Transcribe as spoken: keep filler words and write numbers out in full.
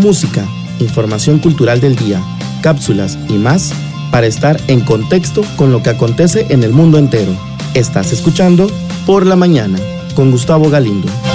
música, información cultural del día, cápsulas y más para estar en contexto con lo que acontece en el mundo entero. Estás escuchando Por la Mañana con Gustavo Galindo.